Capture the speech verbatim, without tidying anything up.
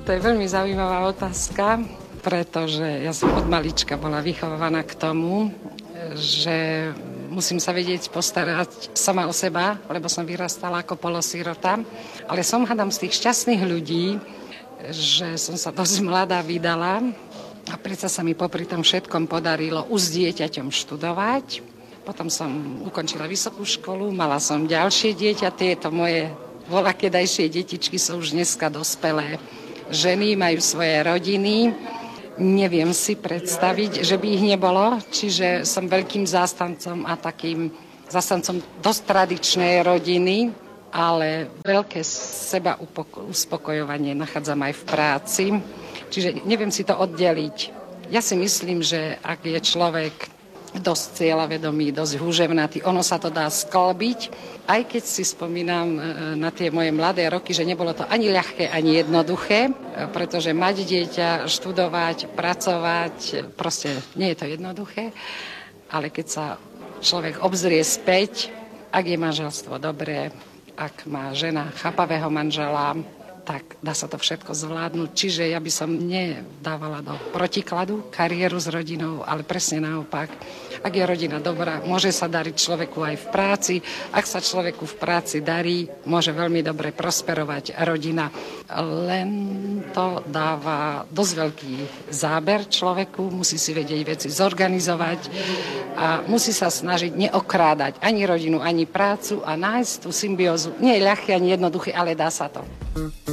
To je veľmi zaujímavá otázka, pretože ja som od malička bola vychovaná k tomu, že musím sa vedieť postarať sama o seba, lebo som vyrastala ako polosirota. Ale som hádam z tých šťastných ľudí, že som sa dosť mladá vydala a predsa sa mi popri tom všetkom podarilo už s dieťaťom študovať. Potom som ukončila vysokú školu, mala som ďalšie dieťa, tieto moje volakedajšie detičky sú už dneska dospelé ženy, majú svoje rodiny. Neviem si predstaviť, že by ich nebolo, čiže som veľkým zástancom a takým zástancom dosť tradičnej rodiny, ale veľké seba uspokojovanie nachádzam aj v práci, čiže neviem si to oddeliť. Ja si myslím, že ak je človek dosť cieľavedomý, dosť húževnatý, ono sa to dá sklbiť, aj keď si spomínam na tie moje mladé roky, že nebolo to ani ľahké, ani jednoduché, pretože mať dieťa, študovať, pracovať, proste nie je to jednoduché, ale keď sa človek obzrie späť, ak je manželstvo dobré, ak má žena chápavého manžela, tak dá sa to všetko zvládnuť. Čiže ja by som nedávala do protikladu kariéru s rodinou, ale presne naopak. Ak je rodina dobrá, môže sa dariť človeku aj v práci. Ak sa človeku v práci darí, môže veľmi dobre prosperovať rodina. Len to dáva dosť veľký záber človeku, musí si vedieť veci zorganizovať a musí sa snažiť neokrádať ani rodinu, ani prácu a nájsť tú symbiózu. Nie je ľahké ani jednoduché, ale dá sa to.